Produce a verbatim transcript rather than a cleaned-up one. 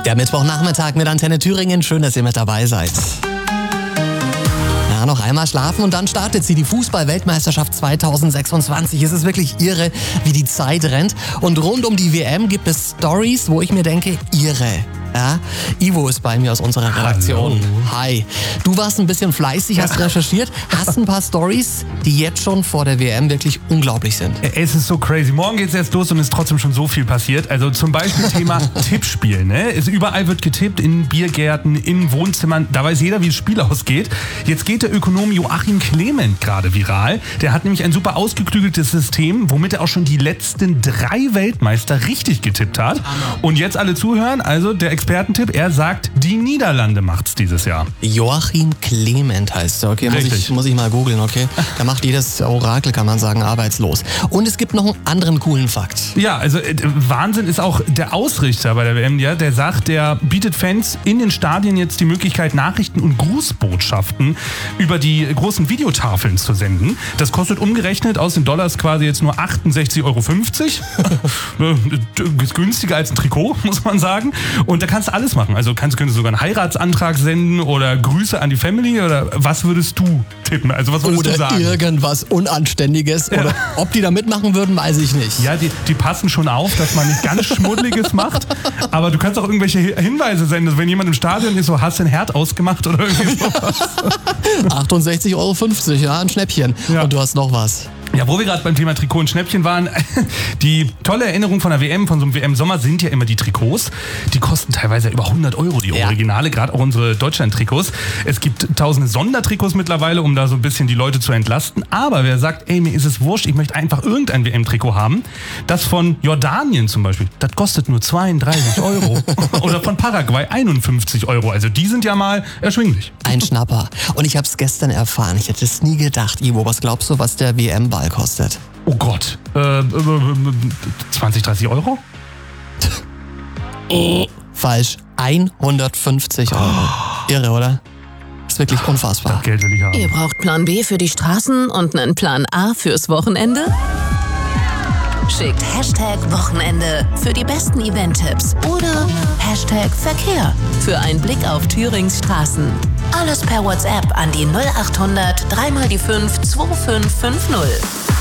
Der Mittwochnachmittag mit Antenne Thüringen. Schön, dass ihr mit dabei seid. Ja, noch einmal schlafen und dann startet sie, die Fußball-Weltmeisterschaft zwanzig sechsundzwanzig. Es ist wirklich irre, wie die Zeit rennt. Und rund um die W M gibt es Stories, wo ich mir denke, irre. Ja, Ivo ist bei mir aus unserer Redaktion. Hallo. Hi. Du warst ein bisschen fleißig, hast recherchiert, hast ein paar Stories, die jetzt schon vor der W M wirklich unglaublich sind. Es ist so crazy. Morgen geht's erst los und ist trotzdem schon so viel passiert. Also zum Beispiel Thema Tippspiel. Ne? Es, überall wird getippt, in Biergärten, in Wohnzimmern. Da weiß jeder, wie das Spiel ausgeht. Jetzt geht der Ökonom Joachim Clement gerade viral. Der hat nämlich ein super ausgeklügeltes System, womit er auch schon die letzten drei Weltmeister richtig getippt hat. Und jetzt alle zuhören. Also der Expertentipp, er sagt, die Niederlande macht's dieses Jahr. Joachim Clement heißt er, okay? Muss Richtig. ich, muss ich mal googeln, okay? Da macht jedes Orakel, kann man sagen, arbeitslos. Und es gibt noch einen anderen coolen Fakt. Ja, also äh, Wahnsinn ist auch der Ausrichter bei der W M, ja, der sagt, der bietet Fans in den Stadien jetzt die Möglichkeit, Nachrichten und Grußbotschaften über die großen Videotafeln zu senden. Das kostet umgerechnet aus den Dollars quasi jetzt nur achtundsechzig Euro fünfzig. Ist günstiger als ein Trikot, muss man sagen. Und da kannst du alles machen. Also kannst, könntest sogar einen Heiratsantrag senden oder Grüße an die Family oder was würdest du tippen? Also was würdest Oder du sagen? irgendwas Unanständiges. Ja. Oder ob die da mitmachen würden, weiß ich nicht. Ja, die, die passen schon auf, dass man nicht ganz Schmuddeliges macht. Aber du kannst auch irgendwelche Hinweise senden. Also wenn jemand im Stadion ist, so hast du den Herd ausgemacht oder irgendwie sowas. achtundsechzig Euro fünfzig, ja, ein Schnäppchen. Ja. Und du hast noch was. Ja, wo wir gerade beim Thema Trikot und Schnäppchen waren, die tolle Erinnerung von der W M, von so einem W M-Sommer sind ja immer die Trikots. Die kosten teilweise über hundert Euro, die Ja. Originale, gerade auch unsere Deutschland-Trikots. Es gibt tausende Sondertrikots mittlerweile, um da so ein bisschen die Leute zu entlasten. Aber wer sagt, ey, mir ist es wurscht, ich möchte einfach irgendein W M-Trikot haben, das von Jordanien zum Beispiel, das kostet nur zweiunddreißig Euro. Oder von Paraguay einundfünfzig Euro. Also die sind ja mal erschwinglich. Ein Schnapper. Und ich habe es gestern erfahren. Ich hätte es nie gedacht. Ivo, was glaubst du, was der W M-Ball kostet? Oh Gott. Äh, äh, zwanzig, dreißig Euro? Falsch. hundertfünfzig Euro. Irre, oder? Ist wirklich unfassbar. Das Geld will ich haben. Ihr braucht Plan B für die Straßen und einen Plan A fürs Wochenende? Schickt Hashtag Wochenende für die besten Event-Tipps oder Hashtag Verkehr für einen Blick auf Thürings Straßen. Alles per WhatsApp an die null acht hundert drei mal die fünf zwei fünf fünf null.